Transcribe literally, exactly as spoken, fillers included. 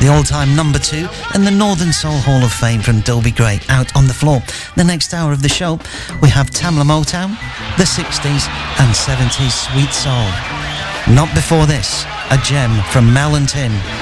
the all-time number two in the Northern Soul Hall of Fame from Dolby Gray, Out on the Floor. The next hour of the show, we have Tamla Motown, the sixties and seventies sweet soul. Not before this, a gem from Mel and Tim.